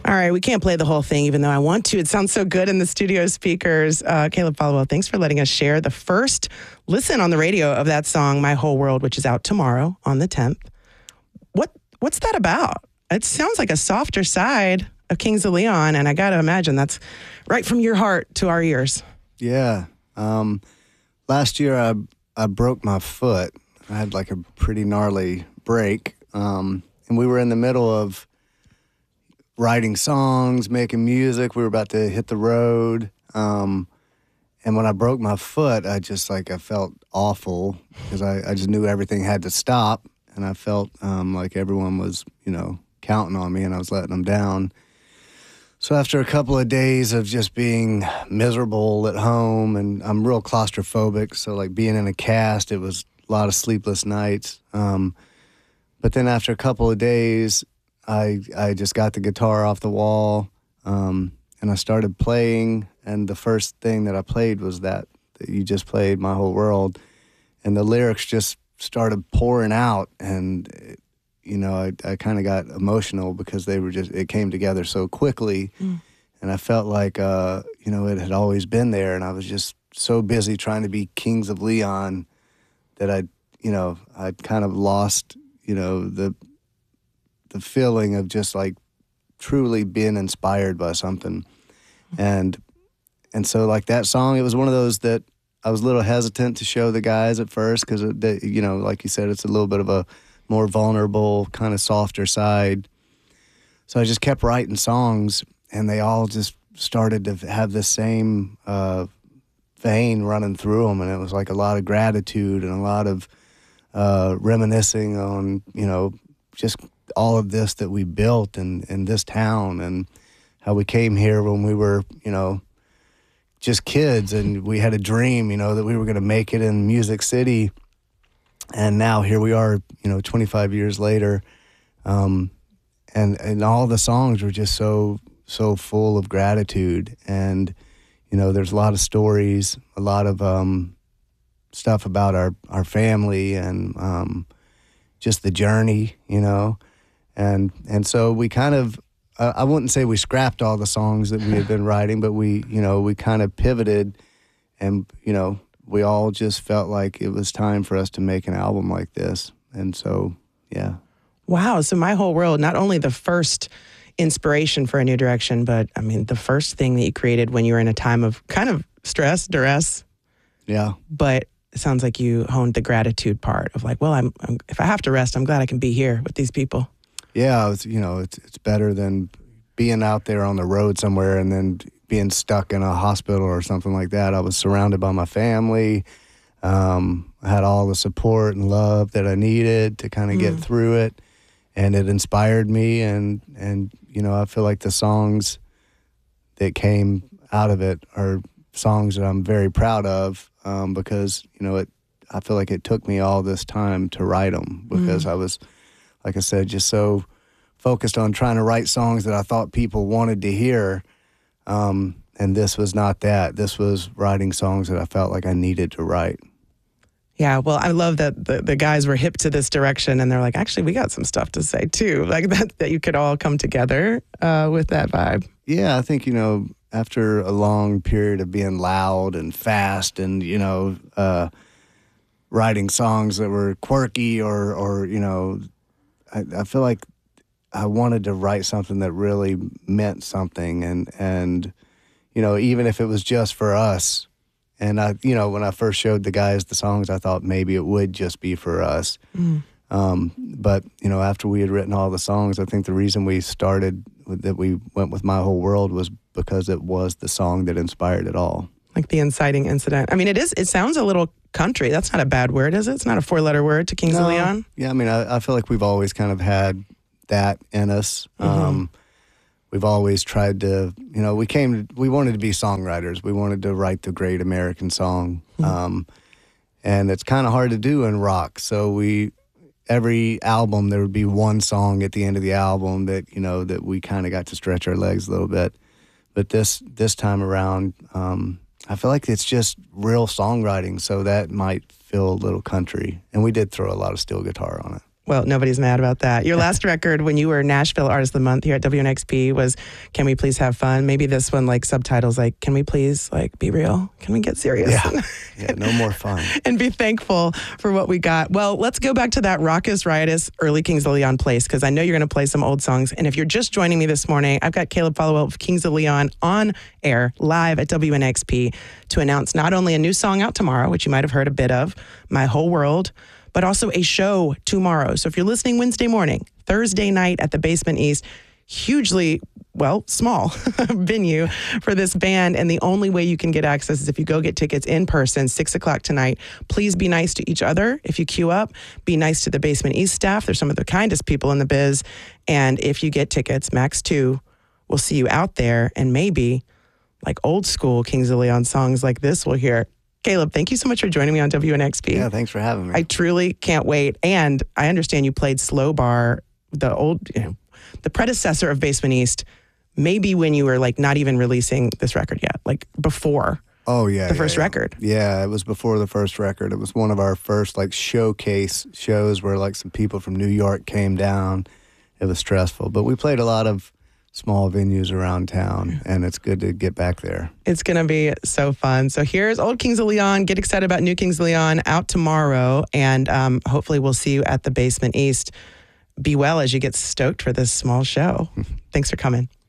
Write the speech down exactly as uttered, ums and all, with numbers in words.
All right, we can't play the whole thing, even though I want to. It sounds so good in the studio speakers. Uh, Caleb Followill, thanks for letting us share the first listen on the radio of that song, My Whole World, which is out tomorrow on the tenth. What What's that about? It sounds like a softer side of Kings of Leon, and I got to imagine that's right from your heart to our ears. Yeah. Um, last year, I, I broke my foot. I had like a pretty gnarly break, um, and we were in the middle of writing songs, making music. We were about to hit the road. Um, and when I broke my foot, I just like, I felt awful because I, I just knew everything had to stop. And I felt um, like everyone was, you know, counting on me and I was letting them down. So after a couple of days of just being miserable at home, and I'm real claustrophobic, so like being in a cast, it was a lot of sleepless nights. Um, but then after a couple of days, I I just got the guitar off the wall, um, and I started playing, and the first thing that I played was that, that you just played, My Whole World, and the lyrics just started pouring out, and, it, you know, I, I kind of got emotional because they were just, it came together so quickly, mm. and I felt like, uh, you know, it had always been there, and I was just so busy trying to be Kings of Leon that I, you know, I'd kind of lost, you know, the the feeling of just like truly being inspired by something. And, and so like that song, it was one of those that I was a little hesitant to show the guys at first. Cause it, you know, like you said, it's a little bit of a more vulnerable kind of softer side. So I just kept writing songs and they all just started to have the same, uh, vein running through them. And it was like a lot of gratitude and a lot of, uh, reminiscing on, you know, just all of this that we built in, in this town and how we came here when we were, you know, just kids and we had a dream, you know, that we were going to make it in Music City. And now here we are, you know, twenty-five years later. Um, and, and all the songs were just so, so full of gratitude. And, you know, there's a lot of stories, a lot of um, stuff about our, our family and um, just the journey, you know. And and so we kind of, uh, I wouldn't say we scrapped all the songs that we had been writing, but we, you know, we kind of pivoted and, you know, we all just felt like it was time for us to make an album like this. And so, yeah. Wow. So My Whole World, not only the first inspiration for A New Direction, but I mean, the first thing that you created when you were in a time of kind of stress, duress. Yeah. But it sounds like you honed the gratitude part of like, well, I'm, I'm if I have to rest, I'm glad I can be here with these people. Yeah, it's, you know, it's it's better than being out there on the road somewhere and then being stuck in a hospital or something like that. I was surrounded by my family. Um, I had all the support and love that I needed to kind of mm. get through it, and it inspired me. And and you know, I feel like the songs that came out of it are songs that I'm very proud of um, because you know it. I feel like it took me all this time to write them because mm. I was, like I said, just so focused on trying to write songs that I thought people wanted to hear. Um, and this was not that. This was writing songs that I felt like I needed to write. Yeah, well, I love that the, the guys were hip to this direction and they're like, actually, we got some stuff to say too. Like that, that you could all come together uh, with that vibe. Yeah, I think, you know, after a long period of being loud and fast and, you know, uh, writing songs that were quirky or, or you know, I, I feel like I wanted to write something that really meant something, and and you know, even if it was just for us. And I, you know, when I first showed the guys the songs, I thought maybe it would just be for us. Mm. Um, but you know, after we had written all the songs, I think the reason we started with, that we went with My Whole World was because it was the song that inspired it all. Like the inciting incident. I mean, it is. It sounds a little country. That's not a bad word, is it? It's not a four-letter word to Kings no. of Leon. Yeah, I mean, I, I feel like we've always kind of had that in us. Mm-hmm. Um, we've always tried to, you know, we came, we wanted to be songwriters. We wanted to write the great American song. Mm-hmm. Um, and it's kind of hard to do in rock. So we, every album, there would be one song at the end of the album that, you know, that we kind of got to stretch our legs a little bit. But this, this time around, um, I feel like it's just real songwriting. So that might feel a little country. And we did throw a lot of steel guitar on it. Well, nobody's mad about that. Your last record when you were Nashville Artist of the Month here at W N X P was Can We Please Have Fun? Maybe this one, like subtitles like, Can we please like be real? Can we get serious? Yeah, yeah, no more fun. And be thankful for what we got. Well, let's go back to that raucous, riotous early Kings of Leon place, because I know you're going to play some old songs. And if you're just joining me this morning, I've got Caleb Followill of Kings of Leon on air live at W N X P to announce not only a new song out tomorrow, which you might have heard a bit of, My Whole World, but also a show tomorrow. So if you're listening Wednesday morning, Thursday night at the Basement East, hugely, well, small venue for this band. And the only way you can get access is if you go get tickets in person, six o'clock tonight. Please be nice to each other. If you queue up, be nice to the Basement East staff. They're some of the kindest people in the biz. And if you get tickets, max two, we'll see you out there. And maybe like old school Kings of Leon songs like this we'll hear. Caleb, thank you so much for joining me on W N X P. Yeah, thanks for having me. I truly can't wait. And I understand you played Slow Bar, the old, you know, the predecessor of Basement East, maybe when you were like not even releasing this record yet, like before. Oh, yeah. The yeah, first yeah. record. Yeah, it was before the first record. It was one of our first like showcase shows where like some people from New York came down. It was stressful, but we played a lot of small venues around town, and it's good to get back there. It's going to be so fun. So here's old Kings of Leon. Get excited about new Kings of Leon out tomorrow, and um, hopefully we'll see you at the Basement East. Be well as you get stoked for this small show. Thanks for coming.